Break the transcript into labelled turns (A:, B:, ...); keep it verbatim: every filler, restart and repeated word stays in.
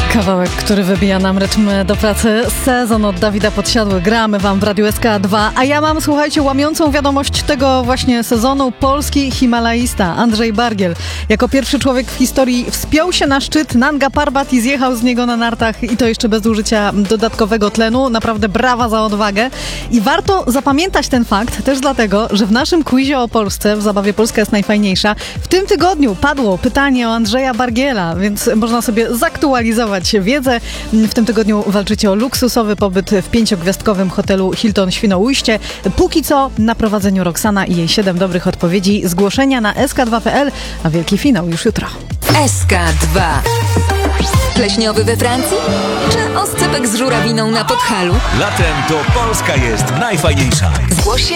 A: Kawałek, który wybija nam rytm do pracy. Sezon od Dawida Podsiadły. Gramy wam w Radiu S K dwa. A ja mam, słuchajcie, łamiącą wiadomość tego właśnie sezonu. Polski himalaista Andrzej Bargiel jako pierwszy człowiek w historii wspiął się na szczyt Nanga Parbat i zjechał z niego na nartach, i to jeszcze bez użycia dodatkowego tlenu. Naprawdę brawa za odwagę. I warto zapamiętać ten fakt też dlatego, że w naszym quizie o Polsce, w zabawie Polska jest najfajniejsza, w tym tygodniu padło pytanie o Andrzeja Bargiela, więc można sobie zaktualizować wiedzę. W tym tygodniu walczycie o luksusowy pobyt w pięciogwiazdkowym hotelu Hilton Świnoujście. Póki co na prowadzeniu Roxana i jej siedem dobrych odpowiedzi. Zgłoszenia na S K dwa kropka P L, a wielki finał już jutro.
B: S K dwa. Pleśniowy we Francji? Czy oscypek z żurawiną na Podhalu?
C: Latem to Polska jest najfajniejsza.
B: Zgłoś się